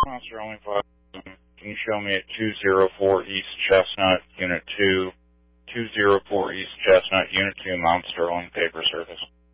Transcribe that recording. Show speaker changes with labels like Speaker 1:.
Speaker 1: Mount Sterling 5. Can you show me at 204 East Chestnut, Unit 2, 204 East Chestnut, Unit 2, Mount Sterling, paper service?